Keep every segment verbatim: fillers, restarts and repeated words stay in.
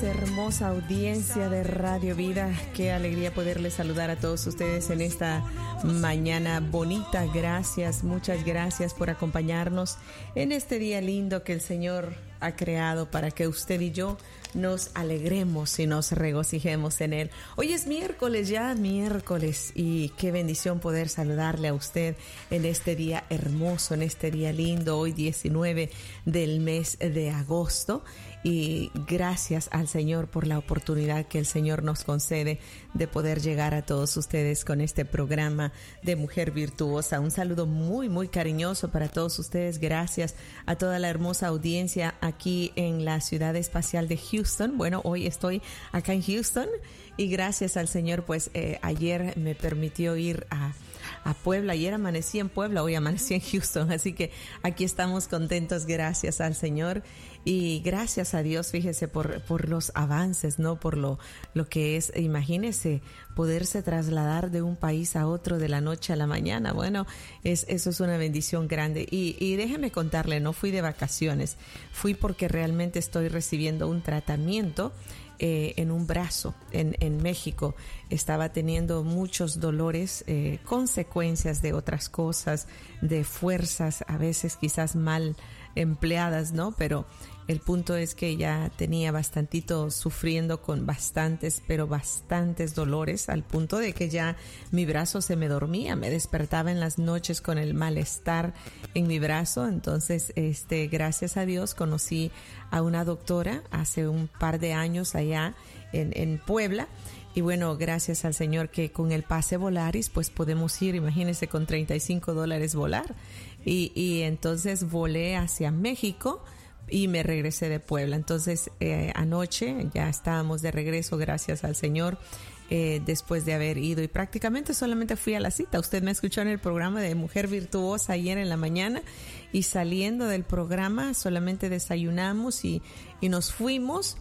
días, hermosa audiencia de Radio Vida. Qué alegría poderles saludar a todos ustedes en esta mañana bonita. Gracias, muchas gracias por acompañarnos en este día lindo que el Señor ha creado para que usted y yo nos alegremos y nos regocijemos en Él. Hoy es miércoles, ya miércoles, y qué bendición poder saludarle a usted en este día hermoso, en este día lindo, hoy diecinueve del mes de agosto. Y gracias al Señor por la oportunidad que el Señor nos concede de poder llegar a todos ustedes con este programa de Mujer Virtuosa. Un saludo muy, muy cariñoso para todos ustedes. Gracias a toda la hermosa audiencia aquí en la ciudad espacial de Houston. Bueno, hoy estoy acá en Houston y gracias al Señor, pues eh, ayer me permitió ir a a Puebla. Ayer amanecí en Puebla, hoy amanecí en Houston, así que aquí estamos contentos, gracias al Señor y gracias a Dios, fíjese, por, por los avances, ¿no? Por lo, lo que es, imagínese, poderse trasladar de un país a otro de la noche a la mañana. Bueno, es, eso es una bendición grande. Y, y déjeme contarle, no fui de vacaciones, fui porque realmente estoy recibiendo un tratamiento Eh, en un brazo en, en México. Estaba teniendo muchos dolores, eh, consecuencias de otras cosas, de fuerzas a veces quizás mal empleadas, ¿no? Pero el punto es que ya tenía bastantito sufriendo con bastantes, pero bastantes dolores, al punto de que ya mi brazo se me dormía, me despertaba en las noches con el malestar en mi brazo. Entonces, este, gracias a Dios conocí a una doctora hace un par de años allá en, en Puebla. Y bueno, gracias al Señor que con el pase Volaris pues podemos ir, imagínense, con treinta y cinco dólares volar. Y, y entonces volé hacia México y me regresé de Puebla. Entonces eh, anoche ya estábamos de regreso, gracias al Señor, eh, después de haber ido y prácticamente solamente fui a la cita. Usted me escuchó en el programa de Mujer Virtuosa ayer en la mañana y saliendo del programa solamente desayunamos y, y nos fuimos.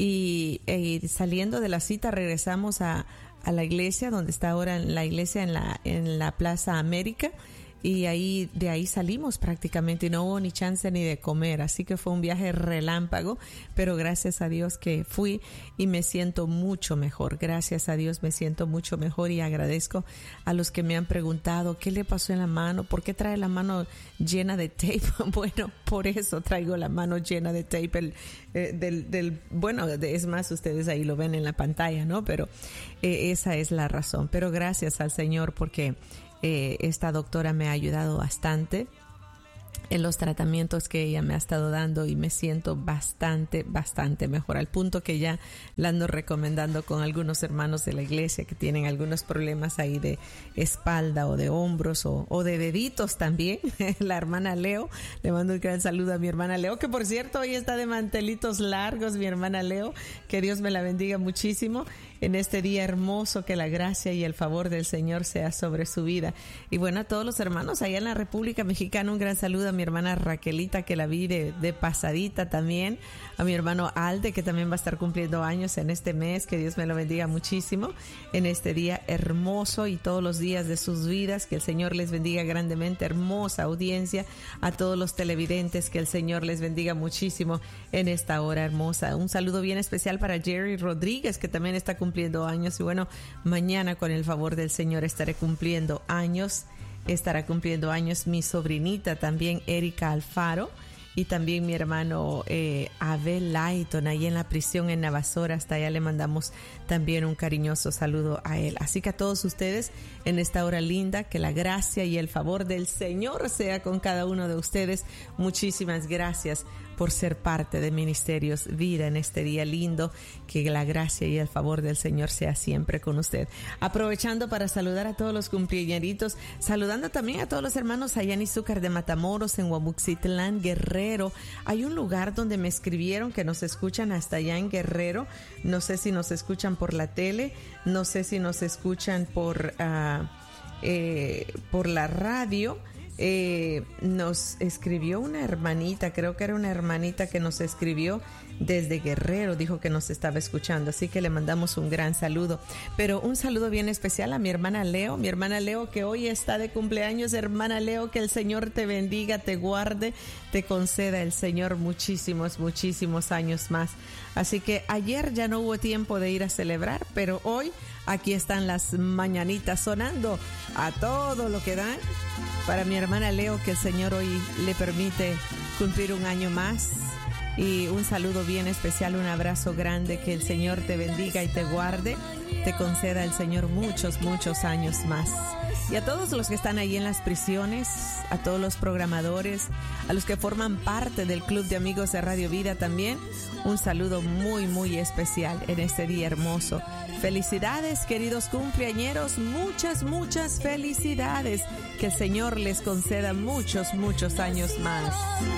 Y, y saliendo de la cita regresamos a, a la iglesia donde está ahora la iglesia en la, en la Plaza América. Y ahí, de ahí salimos prácticamente y no hubo ni chance ni de comer, así que fue un viaje relámpago, pero gracias a Dios que fui y me siento mucho mejor, gracias a Dios me siento mucho mejor y agradezco a los que me han preguntado qué le pasó en la mano, por qué trae la mano llena de tape. Bueno, por eso traigo la mano llena de tape, el, eh, del, del, bueno, de, es más, ustedes ahí lo ven en la pantalla, ¿no? Pero eh, esa es la razón, pero gracias al Señor porque Eh, esta doctora me ha ayudado bastante en los tratamientos que ella me ha estado dando y me siento bastante, bastante mejor, al punto que ya la ando recomendando con algunos hermanos de la iglesia que tienen algunos problemas ahí de espalda o de hombros o, o de deditos también. La hermana Leo, le mando un gran saludo a mi hermana Leo, que por cierto hoy está de mantelitos largos, mi hermana Leo, que Dios me la bendiga muchísimo en este día hermoso, que la gracia y el favor del Señor sea sobre su vida. Y bueno, a todos los hermanos allá en la República Mexicana, un gran saludo a mi hermana Raquelita, que la vi de, de pasadita también, a mi hermano Alde, que también va a estar cumpliendo años en este mes, que Dios me lo bendiga muchísimo en este día hermoso y todos los días de sus vidas, que el Señor les bendiga grandemente, hermosa audiencia, a todos los televidentes, que el Señor les bendiga muchísimo en esta hora hermosa. Un saludo bien especial para Jerry Rodríguez, que también está cumpliendo años, y bueno, mañana con el favor del Señor estaré cumpliendo años. Estará cumpliendo años mi sobrinita también, Erika Alfaro, y también mi hermano eh, Abel Lighton, ahí en la prisión en Navasora. Hasta allá le mandamos también un cariñoso saludo a él. Así que a todos ustedes en esta hora linda, que la gracia y el favor del Señor sea con cada uno de ustedes. Muchísimas gracias por ser parte de Ministerios Vida en este día lindo. Que la gracia y el favor del Señor sea siempre con usted. Aprovechando para saludar a todos los cumpleañeritos, saludando también a todos los hermanos allá en Izúcar de Matamoros, en Guamuxitlán, Guerrero. Hay un lugar donde me escribieron que nos escuchan hasta allá en Guerrero. No sé si nos escuchan por la tele, no sé si nos escuchan por, uh, eh, por la radio. Eh, nos escribió una hermanita, creo que era una hermanita que nos escribió desde Guerrero, dijo que nos estaba escuchando, así que le mandamos un gran saludo. Pero un saludo bien especial a mi hermana Leo, mi hermana Leo que hoy está de cumpleaños. Hermana Leo, que el Señor te bendiga, te guarde, te conceda el Señor muchísimos, muchísimos años más. Así que ayer ya no hubo tiempo de ir a celebrar, pero hoy aquí están las mañanitas sonando a todo lo que dan para mi hermana Leo, que el Señor hoy le permite cumplir un año más. Y un saludo bien especial, un abrazo grande, que el Señor te bendiga y te guarde, te conceda el Señor muchos, muchos años más. Y a todos los que están ahí en las prisiones, a todos los programadores, a los que forman parte del Club de Amigos de Radio Vida también, un saludo muy, muy especial en este día hermoso. Felicidades, queridos cumpleañeros, muchas, muchas felicidades. Que el Señor les conceda muchos, muchos años más.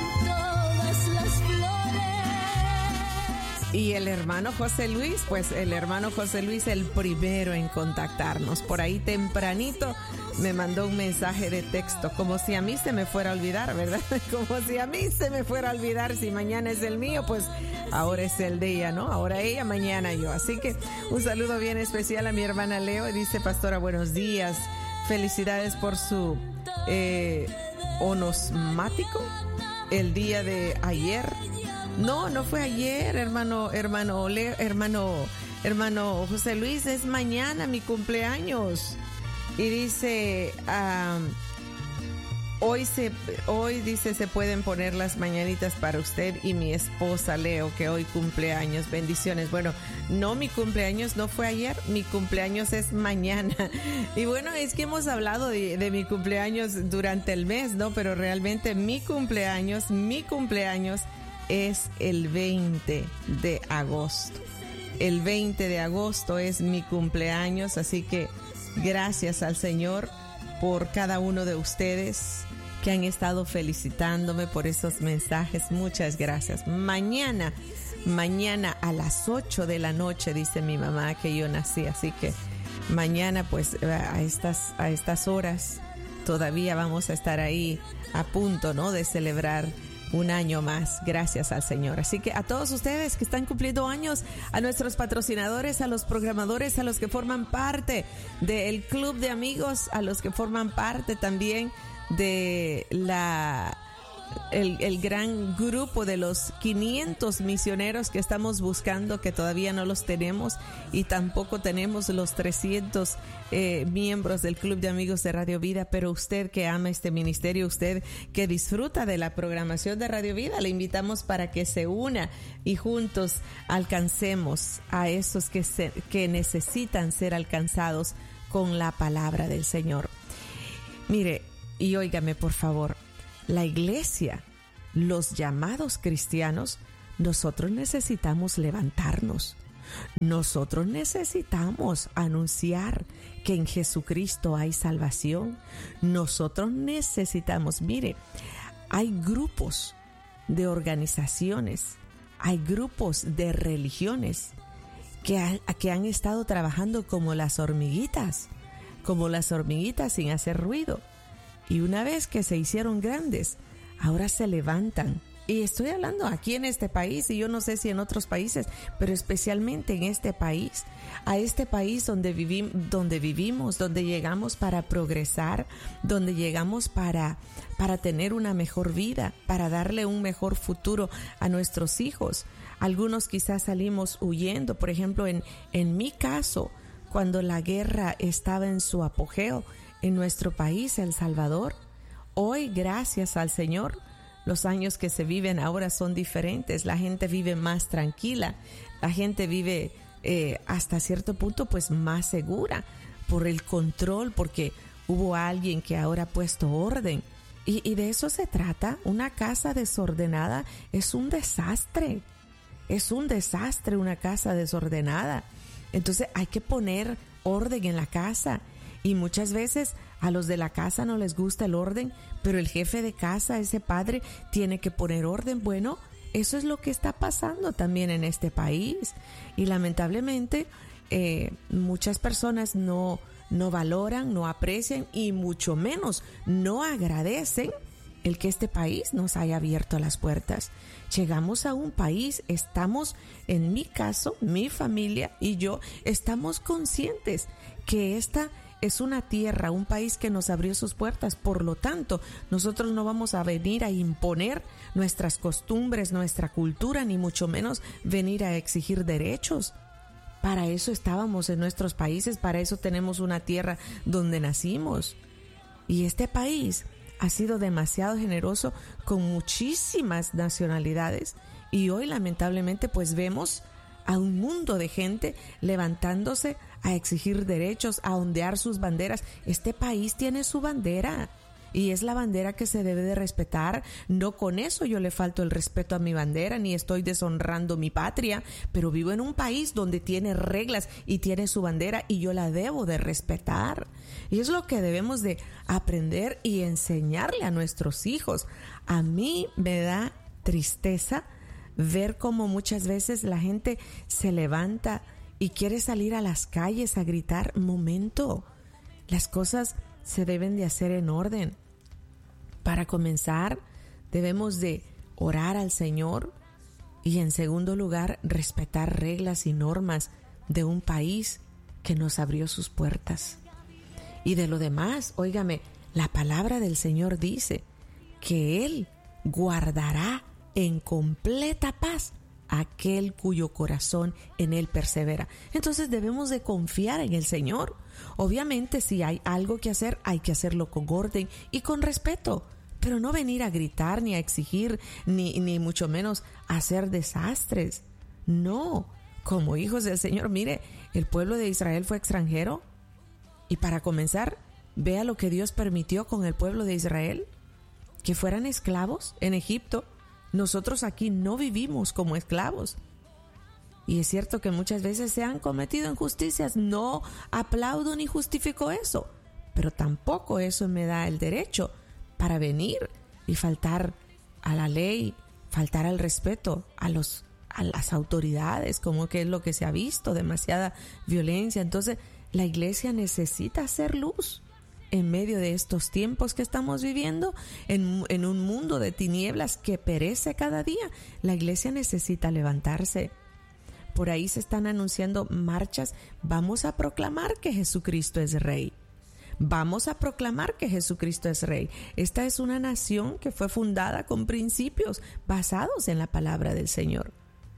Y el hermano José Luis, pues el hermano José Luis, el primero en contactarnos. Por ahí tempranito me mandó un mensaje de texto, como si a mí se me fuera a olvidar, ¿verdad? Como si a mí se me fuera a olvidar, si mañana es el mío, pues ahora es el de ella, ¿no? Ahora ella, mañana yo. Así que un saludo bien especial a mi hermana Leo. Dice: pastora, buenos días. Felicidades por su eh, onosmático el día de ayer. No, no fue ayer, hermano, hermano, Leo, hermano, hermano José Luis, es mañana mi cumpleaños. Y dice, um, hoy se, hoy dice se pueden poner las mañanitas para usted y mi esposa Leo, que hoy cumpleaños. Bendiciones. Bueno, no, mi cumpleaños no fue ayer, mi cumpleaños es mañana. Y bueno, es que hemos hablado de, de mi cumpleaños durante el mes, ¿no? Pero realmente mi cumpleaños, mi cumpleaños es el veinte de agosto. El veinte de agosto es mi cumpleaños, así que gracias al Señor por cada uno de ustedes que han estado felicitándome por esos mensajes. Muchas gracias. Mañana, mañana a las ocho de la noche, dice mi mamá que yo nací, así que mañana pues a estas, a estas horas todavía vamos a estar ahí a punto, ¿no?, de celebrar un año más, gracias al Señor. Así que a todos ustedes que están cumpliendo años, a nuestros patrocinadores, a los programadores, a los que forman parte del Club de Amigos, a los que forman parte también de la el, el gran grupo de los quinientos misioneros que estamos buscando, que todavía no los tenemos, y tampoco tenemos los trescientos eh, miembros del Club de Amigos de Radio Vida. Pero usted que ama este ministerio, usted que disfruta de la programación de Radio Vida, le invitamos para que se una y juntos alcancemos a esos que, se, que necesitan ser alcanzados con la palabra del Señor. Mire, y óigame por favor, la iglesia, los llamados cristianos, nosotros necesitamos levantarnos. Nosotros necesitamos anunciar que en Jesucristo hay salvación. Nosotros necesitamos, mire, hay grupos de organizaciones, hay grupos de religiones que, ha, que han estado trabajando como las hormiguitas, como las hormiguitas sin hacer ruido. Y una vez que se hicieron grandes, ahora se levantan. Y estoy hablando aquí en este país, y yo no sé si en otros países, pero especialmente en este país, a este país donde vivim, donde vivimos, donde llegamos para progresar, donde llegamos para, para tener una mejor vida, para darle un mejor futuro a nuestros hijos. Algunos quizás salimos huyendo, por ejemplo, en, en mi caso, cuando la guerra estaba en su apogeo, en nuestro país, El Salvador. Hoy, gracias al Señor, los años que se viven ahora son diferentes. La gente vive más tranquila, la gente vive eh, hasta cierto punto pues más segura por el control, porque hubo alguien que ahora ha puesto orden. Y, y de eso se trata. Una casa desordenada es un desastre. Es un desastre una casa desordenada. Entonces hay que poner orden en la casa. Y muchas veces a los de la casa no les gusta el orden, pero el jefe de casa, ese padre, tiene que poner orden. Bueno, eso es lo que está pasando también en este país. Y lamentablemente eh, muchas personas no, no valoran, no aprecian y mucho menos no agradecen el que este país nos haya abierto las puertas. Llegamos a un país, estamos, en mi caso, mi familia y yo, estamos conscientes que esta es una tierra, un país que nos abrió sus puertas. Por lo tanto, nosotros no vamos a venir a imponer nuestras costumbres, nuestra cultura, ni mucho menos venir a exigir derechos. Para eso estábamos en nuestros países, para eso tenemos una tierra donde nacimos. Y este país ha sido demasiado generoso con muchísimas nacionalidades y hoy lamentablemente pues vemos a un mundo de gente levantándose a exigir derechos, a ondear sus banderas. Este país tiene su bandera y es la bandera que se debe de respetar. No con eso yo le falto el respeto a mi bandera ni estoy deshonrando mi patria, pero vivo en un país donde tiene reglas y tiene su bandera y yo la debo de respetar. Y es lo que debemos de aprender y enseñarle a nuestros hijos. A mí me da tristeza ver cómo muchas veces la gente se levanta y quiere salir a las calles a gritar. Momento, las cosas se deben de hacer en orden. Para comenzar, debemos de orar al Señor y en segundo lugar, respetar reglas y normas de un país que nos abrió sus puertas. Y de lo demás, óigame, la palabra del Señor dice que Él guardará en completa paz aquel cuyo corazón en Él persevera. Entonces debemos de confiar en el Señor. Obviamente, si hay algo que hacer, hay que hacerlo con orden y con respeto, pero no venir a gritar, ni a exigir, ni, ni mucho menos a hacer desastres. No, como hijos del Señor, mire, el pueblo de Israel fue extranjero. Y para comenzar, vea lo que Dios permitió con el pueblo de Israel, que fueran esclavos en Egipto. Nosotros aquí no vivimos como esclavos. Y es cierto que muchas veces se han cometido injusticias. No aplaudo ni justifico eso. Pero tampoco eso me da el derecho para venir y faltar a la ley, faltar al respeto a los, a las autoridades, como que es lo que se ha visto, demasiada violencia. Entonces, la iglesia necesita hacer luz en medio de estos tiempos que estamos viviendo, en, en un mundo de tinieblas que perece cada día. La iglesia necesita levantarse. Por ahí se están anunciando marchas. Vamos a proclamar que Jesucristo es Rey. Vamos a proclamar que Jesucristo es Rey. Esta es una nación que fue fundada con principios basados en la palabra del Señor.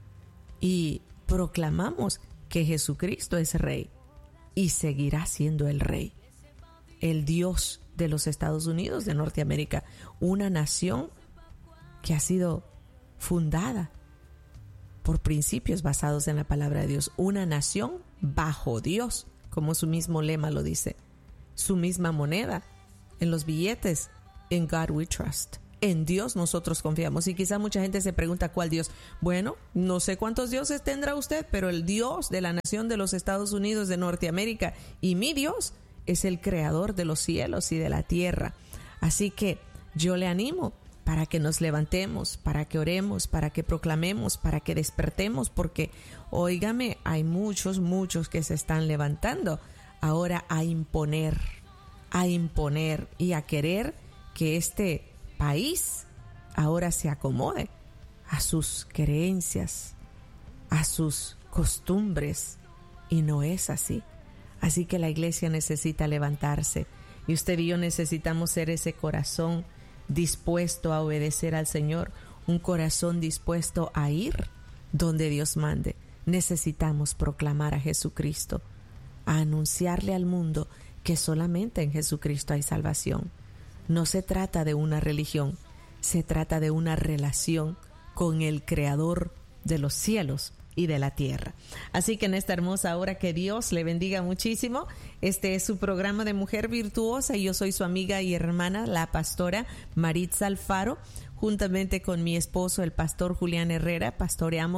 Y proclamamos que Jesucristo es Rey y seguirá siendo el Rey. El Dios de los Estados Unidos de Norteamérica, una nación que ha sido fundada por principios basados en la palabra de Dios, una nación bajo Dios, como su mismo lema lo dice, su misma moneda, en los billetes, in God we trust. En Dios nosotros confiamos. Y quizá mucha gente se pregunta, ¿cuál Dios? Bueno, no sé cuántos dioses tendrá usted, pero el Dios de la nación de los Estados Unidos de Norteamérica y mi Dios es el creador de los cielos y de la tierra. Así que yo le animo para que nos levantemos, para que oremos, para que proclamemos, para que despertemos, porque, óigame, hay muchos, muchos que se están levantando ahora a imponer, a imponer y a querer que este país ahora se acomode a sus creencias, a sus costumbres, y no es así. Así que la iglesia necesita levantarse y usted y yo necesitamos ser ese corazón dispuesto a obedecer al Señor, un corazón dispuesto a ir donde Dios mande. Necesitamos proclamar a Jesucristo, a anunciarle al mundo que solamente en Jesucristo hay salvación. No se trata de una religión, se trata de una relación con el Creador de los cielos y de la tierra. Así que en esta hermosa hora, que Dios le bendiga muchísimo. Este es su programa de Mujer Virtuosa y yo soy su amiga y hermana, la pastora Maritza Alfaro. Juntamente con mi esposo, el pastor Julián Herrera, pastoreamos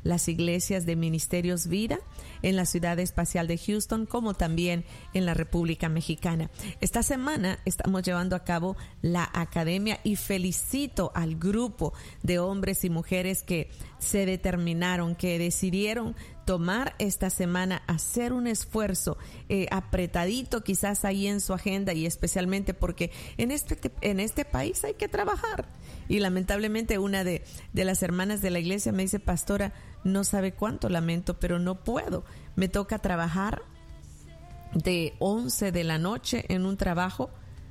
las iglesias de Ministerios Vida en la Ciudad Espacial de Houston, como también en la República Mexicana. Esta semana estamos llevando a cabo la academia y felicito al grupo de hombres y mujeres que se determinaron, que decidieron tomar esta semana, hacer un esfuerzo eh, apretadito quizás ahí en su agenda, y especialmente porque en este, en este país hay que trabajar. Y lamentablemente una de, de las hermanas de la iglesia me dice: pastora, no sabe cuánto lamento, pero no puedo. Me toca trabajar de once de la noche en un trabajo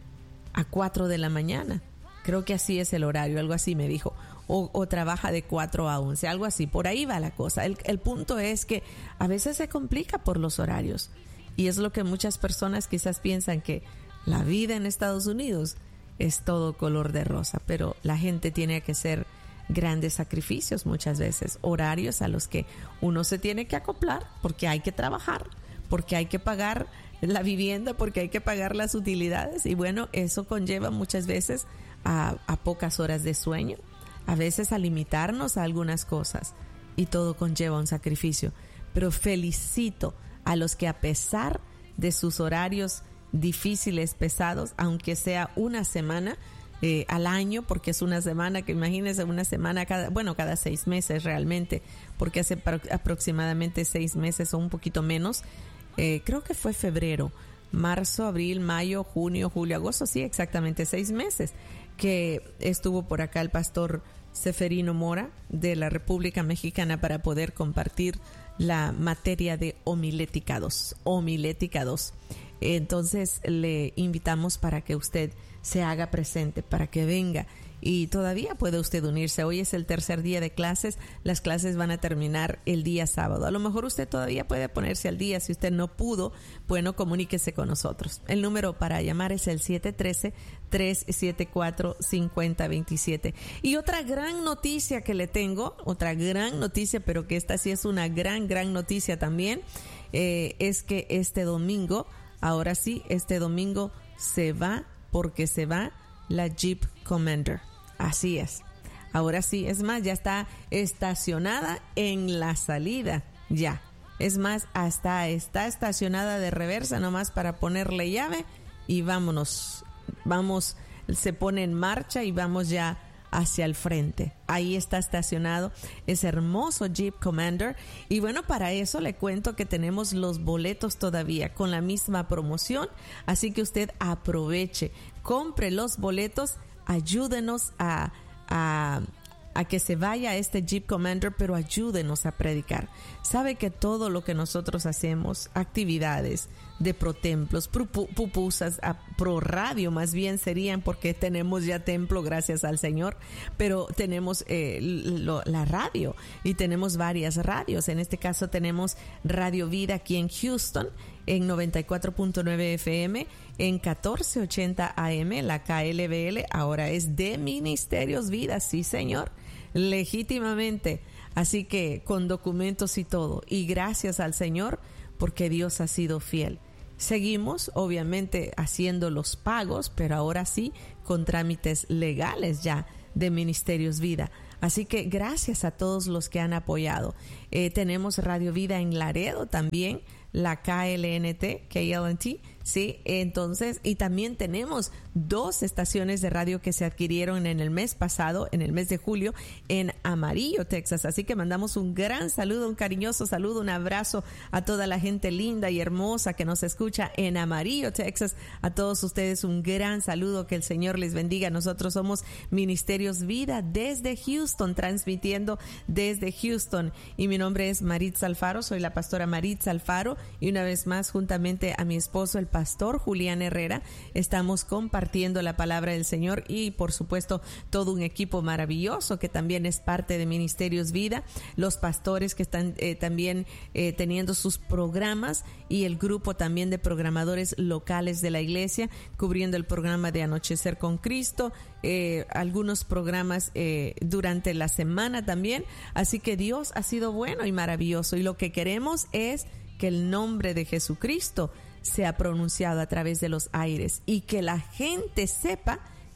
a cuatro de la mañana. Creo que así es el horario, algo así me dijo. O, o trabaja de cuatro a once, algo así. Por ahí va la cosa. El, el punto es que a veces se complica por los horarios. Y es lo que muchas personas quizás piensan, que la vida en Estados Unidos es todo color de rosa. Pero la gente tiene que hacer grandes sacrificios muchas veces. Horarios a los que uno se tiene que acoplar porque hay que trabajar, porque hay que pagar la vivienda, porque hay que pagar las utilidades. Y bueno, eso conlleva muchas veces a, a pocas horas de sueño. A veces a limitarnos a algunas cosas, y todo conlleva un sacrificio. Pero felicito a los que, a pesar de sus horarios difíciles, pesados, aunque sea una semana eh, al año, porque es una semana, que imagínense, una semana cada, bueno, cada seis meses realmente, porque hace pro- aproximadamente seis meses o un poquito menos, eh, creo que fue febrero, marzo, abril, mayo, junio, julio, agosto, sí, exactamente seis meses que estuvo por acá el pastor Seferino Mora de la República Mexicana para poder compartir la materia de homilética dos. Homilética dos. Entonces le invitamos para que usted se haga presente, para que venga. Y todavía puede usted unirse. Hoy es el tercer día de clases. Las clases van a terminar el día sábado. A lo mejor usted todavía puede ponerse al día. Si usted no pudo, bueno, comuníquese con nosotros. El número para llamar es el siete uno tres, tres siete cuatro, cinco cero dos siete. Y otra gran noticia que le tengo, otra gran noticia, pero que esta sí es una gran, gran noticia también, eh, es que este domingo, ahora sí, este domingo se va, porque se va la Jeep Commander. Así es. Ahora sí, es más, ya está estacionada en la salida. Ya. Es más, hasta está estacionada de reversa, nomás para ponerle llave y vámonos. Vamos, se pone en marcha y vamos ya hacia el frente. Ahí está estacionado ese hermoso Jeep Commander. Y bueno, para eso le cuento que tenemos los boletos todavía con la misma promoción. Así que usted aproveche, compre los boletos, ayúdenos a, a, a que se vaya este Jeep Commander, pero ayúdenos a predicar. Sabe que todo lo que nosotros hacemos, actividades de protemplos, pupusas, a pro radio más bien serían, porque tenemos ya templo, gracias al Señor, pero tenemos eh, lo, la radio, y tenemos varias radios. En este caso tenemos Radio Vida aquí en Houston en noventa y cuatro punto nueve F M, en catorce ochenta A M, la K L B L ahora es de Ministerios Vida, sí señor, legítimamente, así que con documentos y todo, y gracias al Señor porque Dios ha sido fiel. Seguimos obviamente haciendo los pagos, pero ahora sí con trámites legales ya de Ministerios Vida. Así que gracias a todos los que han apoyado. Eh, tenemos Radio Vida en Laredo también, la K L N T, K L N T, sí, entonces, y también tenemos dos estaciones de radio que se adquirieron en el mes pasado, en el mes de julio, en Amarillo, Texas. Así que mandamos un gran saludo, un cariñoso saludo, un abrazo a toda la gente linda y hermosa que nos escucha en Amarillo, Texas. A todos ustedes un gran saludo, que el Señor les bendiga. Nosotros somos Ministerios Vida desde Houston, transmitiendo desde Houston, y mi nombre es Maritza Alfaro, soy la pastora Maritza Alfaro, y una vez más, juntamente a mi esposo, el pastor Julián Herrera, estamos compartiendo la palabra del Señor, y por supuesto todo un equipo maravilloso que también es parte de Ministerios Vida, los pastores que están eh, también eh, teniendo sus programas, y el grupo también de programadores locales de la iglesia, cubriendo el programa de Anochecer con Cristo, eh, algunos programas eh, durante la semana también. Así que Dios ha sido bueno y maravilloso, y lo que queremos es que el nombre de Jesucristo sea pronunciado a través de los aires, y que la gente sepa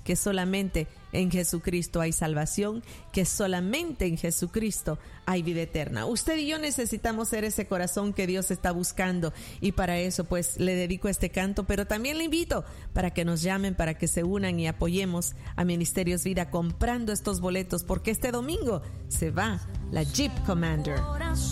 que solamente en Jesucristo hay salvación, que solamente en Jesucristo hay vida eterna. Usted y yo necesitamos ser ese corazón que Dios está buscando, y para eso pues le dedico este canto, pero también le invito para que nos llamen, para que se unan y apoyemos a Ministerios Vida comprando estos boletos, porque este domingo se va la Jeep Commander.